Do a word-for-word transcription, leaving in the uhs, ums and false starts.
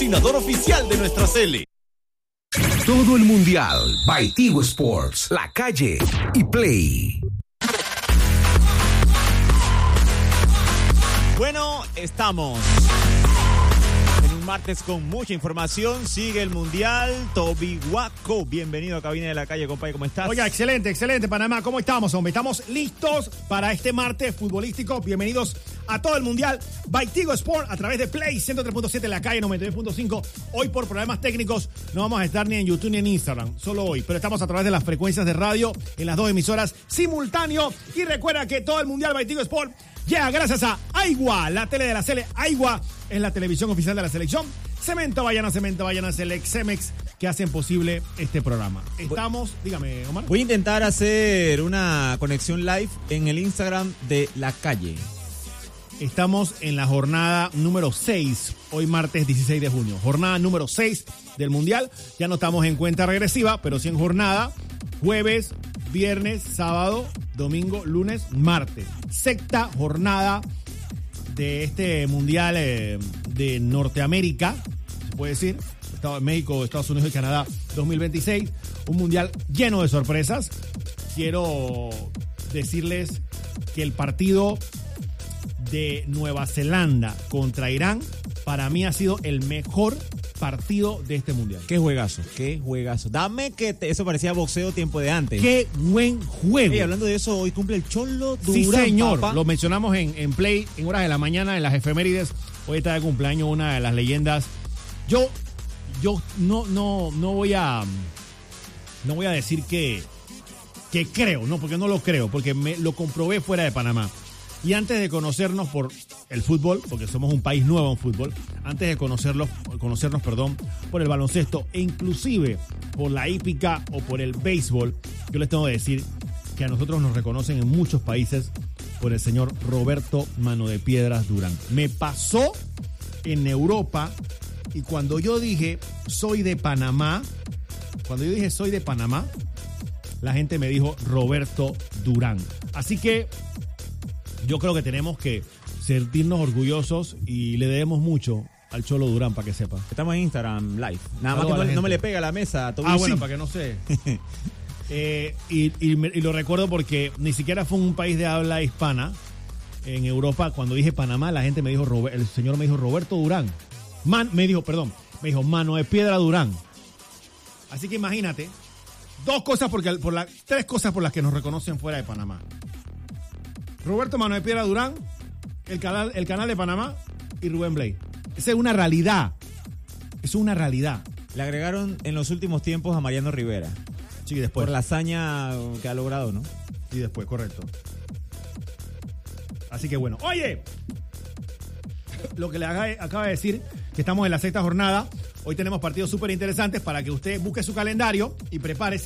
patrocinador oficial de nuestra Sele. Todo el mundial by Tigo Sports, La Calle y Play. Bueno, estamos en un martes con mucha información. Sigue el Mundial. Toby Waco, bienvenido a Cabina de La Calle, compadre. ¿Cómo estás? Oiga, excelente, excelente, Panamá. ¿Cómo estamos, hombre? Estamos listos para este martes futbolístico. Bienvenidos a todo el Mundial by Tigo Sport a través de Play ciento tres punto siete, La Calle noventa y dos punto cinco. Hoy por problemas técnicos no vamos a estar ni en YouTube ni en Instagram, solo hoy. Pero estamos a través de las frecuencias de radio en las dos emisoras simultáneo. Y recuerda que todo el Mundial by Tigo Sport llega gracias a Aigua, la tele de la Sele. Aigua es la televisión oficial de la selección. Cemento Bayana, Cemento Bayana, Selex, Cemex, que hacen posible este programa. Estamos, dígame, Omar. Voy a intentar hacer una conexión live en el Instagram de La Calle. Estamos en la jornada número seis, hoy martes dieciséis de junio. Jornada número seis del Mundial. Ya no estamos en cuenta regresiva, pero sí en jornada. Jueves, viernes, sábado, domingo, lunes, martes. Sexta jornada de este Mundial eh, de Norteamérica, se puede decir. Estado de México, Estados Unidos y Canadá dos mil veintiséis. Un Mundial lleno de sorpresas. Quiero decirles que el partido de Nueva Zelanda contra Irán para mí ha sido el mejor partido de este Mundial. Qué juegazo, qué juegazo. Dame que te, eso parecía boxeo tiempo de antes. Qué buen juego. Hey, hablando de eso, hoy cumple el Cholo Durán. Sí, señor. Papá. Lo mencionamos en, en Play en horas de la mañana, en las efemérides. Hoy está de cumpleaños una de las leyendas. Yo, yo no, no, no voy a, no voy a decir que, que creo, no, porque no lo creo, porque me lo comprobé fuera de Panamá. Y antes de conocernos por el fútbol, porque somos un país nuevo en fútbol, antes de conocerlos, conocernos, perdón, por el baloncesto e inclusive por la hípica o por el béisbol, yo les tengo que decir que a nosotros nos reconocen en muchos países por el señor Roberto Mano de Piedras Durán. Me pasó en Europa y cuando yo dije soy de Panamá, cuando yo dije soy de Panamá, la gente me dijo Roberto Durán. Así que yo creo que tenemos que sentirnos orgullosos y le debemos mucho al Cholo Durán, para que sepa. Estamos en Instagram Live. Nada más Saludo que a no, la no me gente. le pega a la mesa. Ah, bueno, para que no sé. eh, y, y, me- y lo recuerdo porque ni siquiera fue un país de habla hispana. En Europa, cuando dije Panamá, la gente me dijo, Robe- el señor me dijo Roberto Durán. Man, me dijo, perdón, me dijo Mano de Piedra Durán. Así que imagínate, dos cosas, porque por la, tres cosas por las que nos reconocen fuera de Panamá. Roberto Mano de Piedra Durán, el canal, el canal de Panamá y Rubén Blay. Esa es una realidad. Eso es una realidad. Le agregaron en los últimos tiempos a Mariano Rivera. Sí, después. Por la hazaña que ha logrado, ¿no? Y después, correcto. Así que bueno. Oye, lo que le haga- acaba de decir, que estamos en la sexta jornada. Hoy tenemos partidos súper interesantes para que usted busque su calendario y prepárese.